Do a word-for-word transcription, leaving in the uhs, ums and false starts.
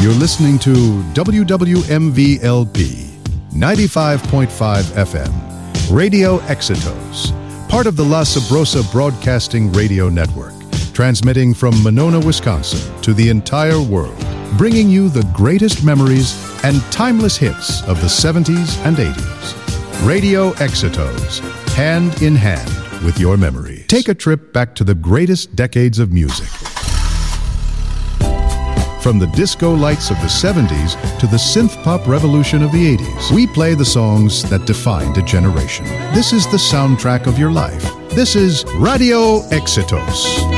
You're listening to W W M V L P, ninety-five point five F M, Radio Éxitos, part of the La Sabrosa Broadcasting Radio Network, transmitting from Monona, Wisconsin, to the entire world, bringing you the greatest memories and timeless hits of the seventies and eighties. Radio Éxitos, hand in hand with your memories. Take a trip back to the greatest decades of music. From the disco lights of the seventies to the synth-pop revolution of the eighties, we play the songs that defined a generation. This is the soundtrack of your life. This is Radio Éxitos.